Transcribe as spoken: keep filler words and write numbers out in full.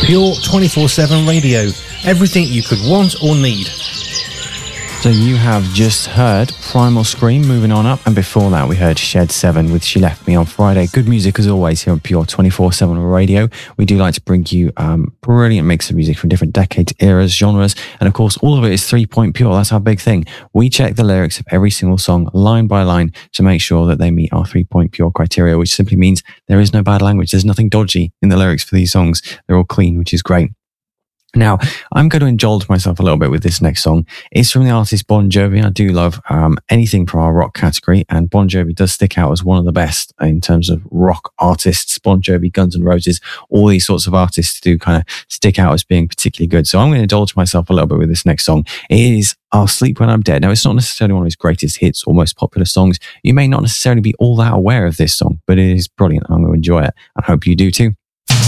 Pure twenty-four seven radio. Everything you could want or need. So you have just heard Primal Scream, moving on up, and before that we heard Shed seven with She Left Me on Friday. Good music as always here on Pure twenty-four seven Radio. We do like to bring you um brilliant mix of music from different decades, eras, genres, and of course all of it is three-point pure. That's our big thing. We check the lyrics of every single song line by line to make sure that they meet our three-point pure criteria, which simply means there is no bad language. There's nothing dodgy in the lyrics for these songs. They're all clean, which is great. Now, I'm going to indulge myself a little bit with this next song. It's from the artist Bon Jovi. I do love um, anything from our rock category, and Bon Jovi does stick out as one of the best in terms of rock artists. Bon Jovi, Guns N' Roses, all these sorts of artists do kind of stick out as being particularly good. So I'm going to indulge myself a little bit with this next song. It is I'll Sleep When I'm Dead. Now, it's not necessarily one of his greatest hits or most popular songs. You may not necessarily be all that aware of this song, but it is brilliant. I'm going to enjoy it. I hope you do too.